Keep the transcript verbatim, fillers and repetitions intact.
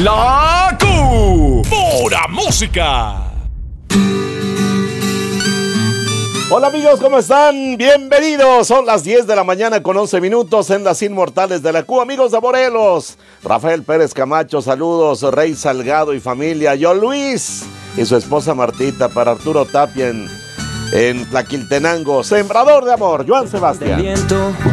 La Q. Pura música. Hola amigos, ¿cómo están? Bienvenidos. Son las diez de la mañana con once minutos en las Inmortales de la Q. Amigos de Morelos, Rafael Pérez Camacho, saludos. Rey Salgado y familia. Yo Luis y su esposa Martita. Para Arturo Tapia en, en Tlaquiltenango. Sembrador de amor, Joan Sebastián.